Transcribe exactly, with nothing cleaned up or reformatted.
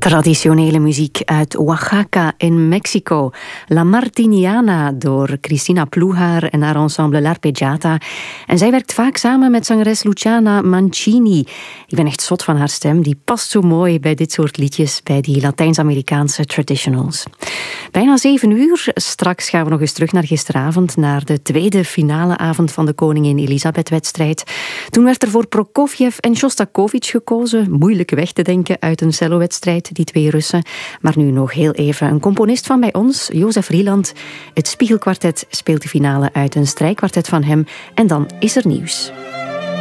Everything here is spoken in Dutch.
Traditionele muziek uit Oaxaca in Mexico. La Martiniana door Cristina Ploegaar en haar ensemble L'Arpeggiata. En zij werkt vaak samen met zangeres Luciana Mancini. Ik ben echt zot van haar stem. Die past zo mooi bij dit soort liedjes, bij die Latijns-Amerikaanse traditionals. Bijna zeven uur. Straks gaan we nog eens terug naar gisteravond, naar de tweede finale avond van de Koningin Elisabeth-wedstrijd. Toen werd er voor Prokofjev en Shostakovich gekozen. Moeilijk weg te denken uit een cello-wedstrijd, die twee Russen. Maar nu nog heel even een componist van bij ons, Jozef Rieland. Het Spiegelkwartet speelt de finale uit een strijkkwartet van hem. En dan is er nieuws.